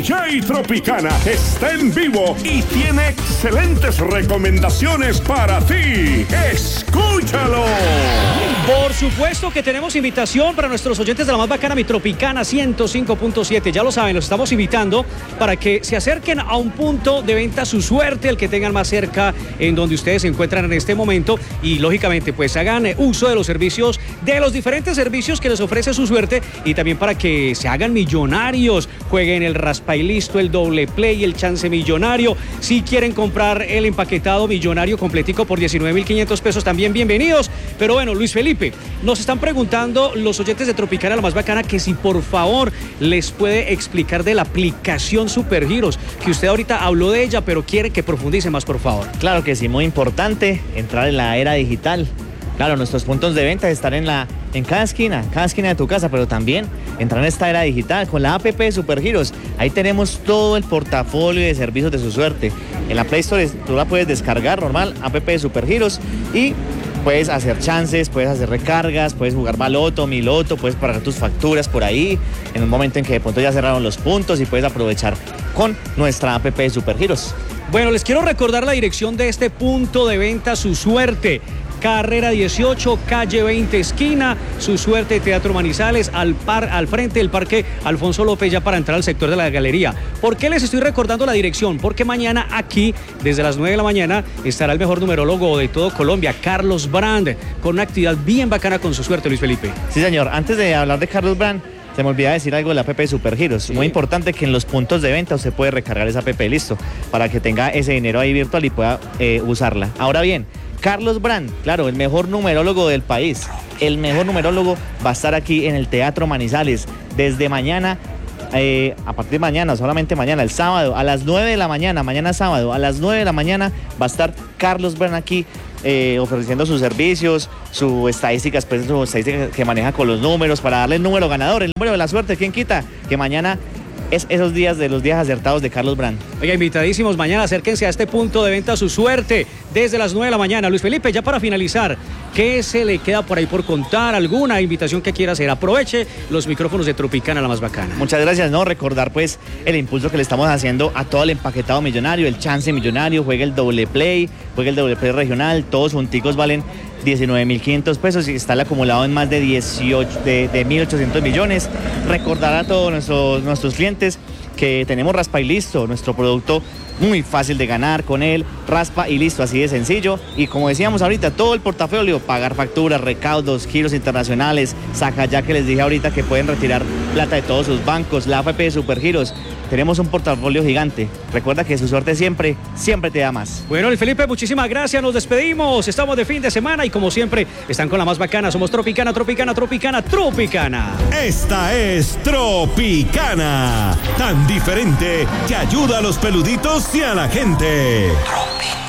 DJ Tropicana está en vivo y tiene excelentes recomendaciones para ti. ¡Escúchalo! Por supuesto que tenemos invitación para nuestros oyentes de la más bacana, mi Tropicana 105.7. Ya lo saben, los estamos invitando para que se acerquen a un punto de venta Su Suerte, el que tengan más cerca en donde ustedes se encuentran en este momento, y lógicamente pues hagan uso de los servicios, de los diferentes servicios que les ofrece Su Suerte, y también para que se hagan millonarios, jueguen el raspa y listo, el doble play, el chance millonario. Si quieren comprar el empaquetado millonario completico por 19.500 pesos, también bienvenidos. Pero bueno, Luis Felipe, nos están preguntando los oyentes de Tropicana la más bacana que si por favor les puede explicar de la aplicación Supergiros, que usted ahorita habló de ella, pero quiere que profundice más, por favor. Claro que sí, muy importante entrar en la era digital. Claro, nuestros puntos de venta están en cada esquina de tu casa, pero también entrar en esta era digital con la app de Supergiros. Ahí tenemos todo el portafolio de servicios de Su Suerte. En la Play Store tú la puedes descargar normal, app de Supergiros, y puedes hacer chances, puedes hacer recargas, puedes jugar Baloto, Miloto, puedes pagar tus facturas por ahí en un momento en que de pronto ya cerraron los puntos, y puedes aprovechar con nuestra app de Supergiros. Bueno, les quiero recordar la dirección de este punto de venta Su Suerte. Carrera 18, calle 20, esquina Su Suerte, Teatro Manizales, al frente del Parque Alfonso López, ya para entrar al sector de la galería. ¿Por qué les estoy recordando la dirección? Porque mañana aquí, desde las 9 de la mañana, estará el mejor numerólogo de todo Colombia, Carlos Brand, con una actividad bien bacana con Su Suerte, Luis Felipe. Sí, señor. Antes de hablar de Carlos Brand, se me olvidaba decir algo de la app de Supergiros. Sí. Muy importante que en los puntos de venta usted puede recargar esa app, listo, para que tenga ese dinero ahí virtual y pueda usarla. Ahora bien, Carlos Brand, claro, el mejor numerólogo del país. El mejor numerólogo va a estar aquí en el Teatro Manizales desde mañana, a partir de mañana, solamente mañana, el sábado, a las 9 de la mañana, mañana sábado, a las 9 de la mañana va a estar Carlos Brand aquí ofreciendo sus servicios, su estadística que maneja con los números, para darle el número ganador, el número de la suerte. ¿Quién quita que mañana es esos días de los días acertados de Carlos Brand? Oiga, invitadísimos mañana, acérquense a este punto de venta Su Suerte desde las 9 de la mañana. Luis Felipe, ya para finalizar, ¿qué se le queda por ahí por contar? ¿Alguna invitación que quiera hacer? Aproveche los micrófonos de Tropicana la más bacana. Muchas gracias, ¿no? Recordar pues el impulso que le estamos haciendo a todo el empaquetado millonario, el chance millonario, juegue el doble play regional, todos junticos valen 19.500 pesos y está el acumulado en más de 1.800 millones. Recordar a todos nuestros clientes que tenemos Raspa y Listo, nuestro producto muy fácil de ganar con él, raspa y listo, así de sencillo. Y como decíamos ahorita, todo el portafolio, pagar facturas, recaudos, giros internacionales, saca ya que les dije ahorita que pueden retirar plata de todos sus bancos, la app de Supergiros. Tenemos un portafolio gigante. Recuerda que Su Suerte siempre te da más. Bueno, Luis Felipe, muchísimas gracias. Nos despedimos. Estamos de fin de semana y como siempre están con la más bacana. Somos Tropicana. Esta es Tropicana. Tan diferente que ayuda a los peluditos y a la gente. Tropicana.